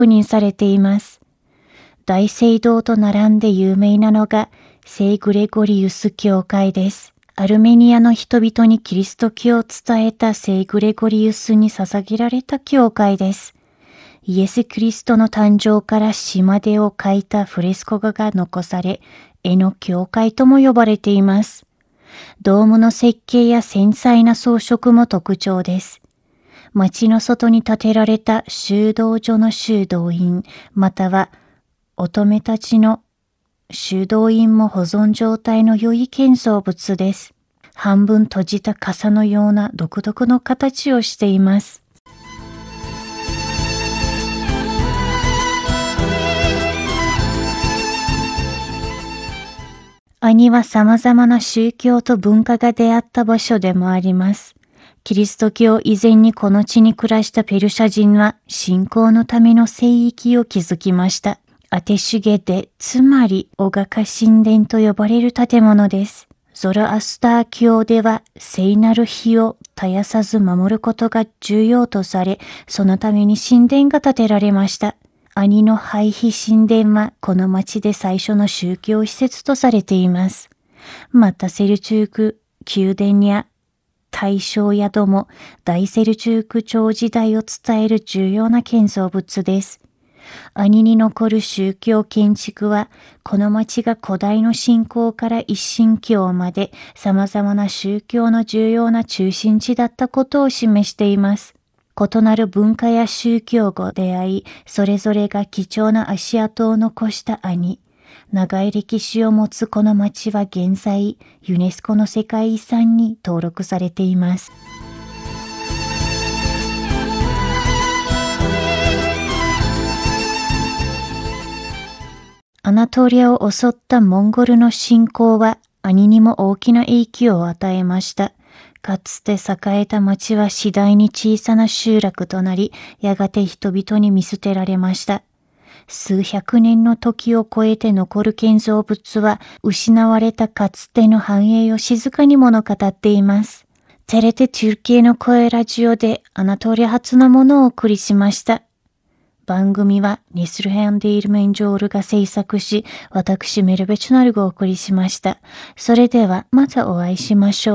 認されています。大聖堂と並んで有名なのが聖グレゴリウス教会です。アルメニアの人々にキリスト教を伝えた聖グレゴリウスに捧げられた教会です。イエス・キリストの誕生から死までを描いたフレスコ画が残され、絵の教会とも呼ばれています。ドームの設計や繊細な装飾も特徴です。町の外に建てられた修道所の修道院、または乙女たちの修道院も保存状態の良い建造物です。半分閉じた傘のような独特の形をしています。兄は様々な宗教と文化が出会った場所でもあります。キリスト教以前にこの地に暮らしたペルシャ人は信仰のための聖域を築きました。アテシュゲで、つまりオガカ神殿と呼ばれる建物です。ゾロアスター教では聖なる日を絶やさず守ることが重要とされ、そのために神殿が建てられました。兄の廃碑神殿はこの町で最初の宗教施設とされています。またセルチューク宮殿や大正宿も大セルチューク朝時代を伝える重要な建造物です。兄に残る宗教建築は、この町が古代の信仰から一神教まで様々な宗教の重要な中心地だったことを示しています。異なる文化や宗教が出会い、それぞれが貴重な足跡を残した兄。長い歴史を持つこの町は現在、ユネスコの世界遺産に登録されています。アナトリアを襲ったモンゴルの侵攻は兄にも大きな影響を与えました。かつて栄えた町は次第に小さな集落となり、やがて人々に見捨てられました。数百年の時を超えて残る建造物は、失われたかつての繁栄を静かに物語っています。テレテ・トゥルキエの声ラジオでアナトリア発のものをお送りしました。番組はネスルヘンディールメンジョールが制作し、私メルベチュナルがお送りしました。それではまたお会いしましょう。